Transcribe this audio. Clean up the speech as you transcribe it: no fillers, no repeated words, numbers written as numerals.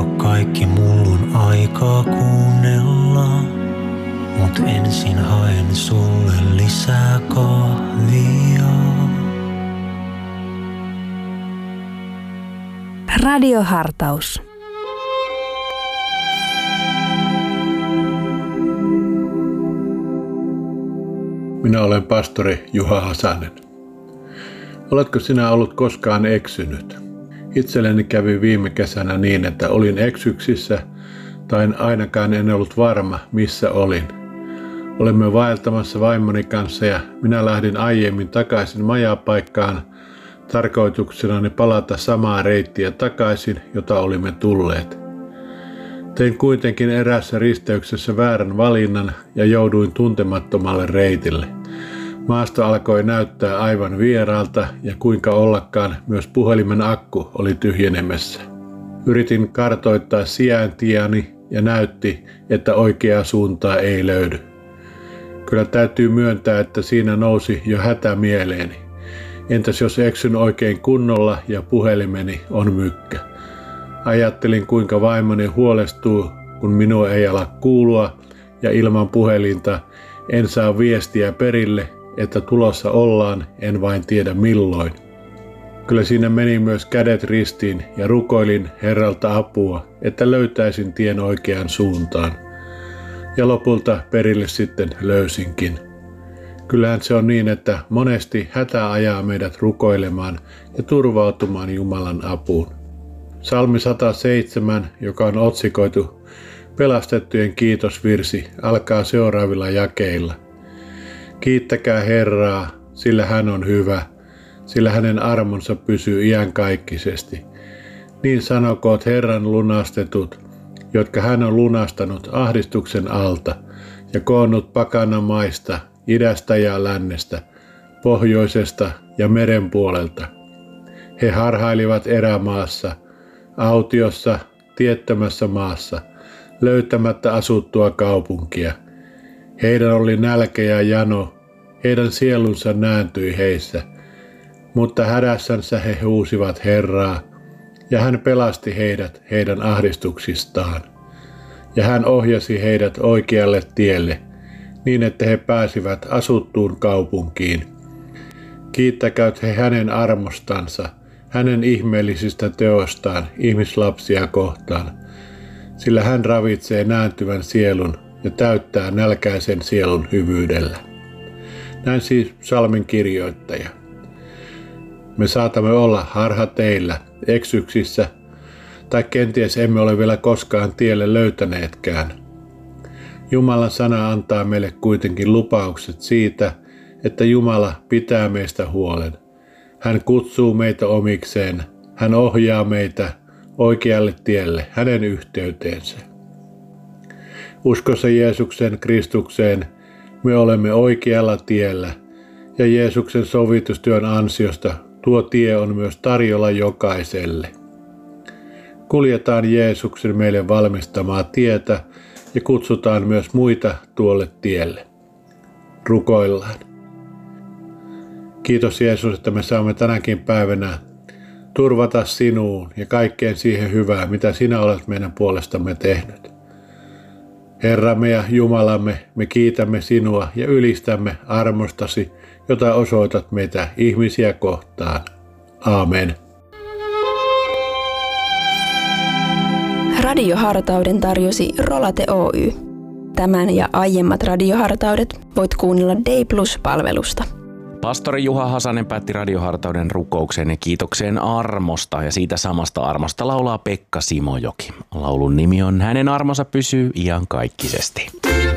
Saako kaikki mullun aikaa kuunnella? Mut ensin haen sulle lisää kahvia. Radiohartaus. Minä olen pastori Juha Hasanen. Oletko sinä ollut koskaan eksynyt? Itselleni kävi viime kesänä niin, että olin eksyksissä tai ainakaan en ollut varma, missä olin. Olimme vaeltamassa vaimoni kanssa ja minä lähdin aiemmin takaisin majapaikkaan tarkoituksenani palata samaa reittiä takaisin, jota olimme tulleet. Tein kuitenkin eräässä risteyksessä väärän valinnan ja jouduin tuntemattomalle reitille. Maasto alkoi näyttää aivan vieraalta ja kuinka ollakaan myös puhelimen akku oli tyhjenemässä. Yritin kartoittaa sijaintiani ja näytti, että oikeaa suuntaa ei löydy. Kyllä täytyy myöntää, että siinä nousi jo hätä mieleeni. Entäs jos eksyn oikein kunnolla ja puhelimeni on mykkä? Ajattelin, kuinka vaimoni huolestuu, kun minua ei ala kuulua ja ilman puhelinta en saa viestiä perille, että tulossa ollaan, en vain tiedä milloin. Kyllä siinä meni myös kädet ristiin ja rukoilin Herralta apua, että löytäisin tien oikeaan suuntaan. Ja lopulta perille sitten löysinkin. Kyllähän se on niin, että monesti hätä ajaa meidät rukoilemaan ja turvautumaan Jumalan apuun. Psalmi 107, joka on otsikoitu Pelastettujen kiitosvirsi, alkaa seuraavilla jakeilla. Kiittäkää Herraa, sillä hän on hyvä, sillä hänen armonsa pysyy iankaikkisesti. Niin sanokoot Herran lunastetut, jotka hän on lunastanut ahdistuksen alta ja koonnut pakana maista, idästä ja lännestä, pohjoisesta ja meren puolelta. He harhailivat erämaassa, autiossa, tiettömässä maassa, löytämättä asuttua kaupunkia. Heidän oli nälkä ja jano, heidän sielunsa nääntyi heissä, mutta hädässänsä he huusivat Herraa, ja hän pelasti heidät heidän ahdistuksistaan. Ja hän ohjasi heidät oikealle tielle, niin että he pääsivät asuttuun kaupunkiin. Kiittäkööt he hänen armostansa, hänen ihmeellisistä teostaan ihmislapsia kohtaan, sillä hän ravitsee nääntyvän sielun ja täyttää nälkäisen sielun hyvyydellä. Näin siis psalmin kirjoittaja. Me saatamme olla harhateillä, eksyksissä, tai kenties emme ole vielä koskaan tielle löytäneetkään. Jumalan sana antaa meille kuitenkin lupaukset siitä, että Jumala pitää meistä huolen. Hän kutsuu meitä omikseen, hän ohjaa meitä oikealle tielle, hänen yhteyteensä. Uskossa Jeesuksen Kristukseen me olemme oikealla tiellä, ja Jeesuksen sovitustyön ansiosta tuo tie on myös tarjolla jokaiselle. Kuljetaan Jeesuksen meille valmistamaa tietä ja kutsutaan myös muita tuolle tielle. Rukoillaan. Kiitos Jeesus, että me saamme tänäkin päivänä turvata sinuun ja kaikkeen siihen hyvään, mitä sinä olet meidän puolestamme tehnyt. Herramme ja Jumalamme, me kiitämme sinua ja ylistämme armostasi, jota osoitat meitä ihmisiä kohtaan. Aamen. Radiohartauden tarjosi Rolate Oy. Tämän ja aiemmat radiohartaudet voit kuunnella Day Plus-palvelusta. Pastori Juha Hasanen päätti radiohartauden rukoukseen ja kiitokseen armosta, ja siitä samasta armosta laulaa Pekka Simojoki. Laulun nimi on Hänen armonsa pysyy iankaikkisesti.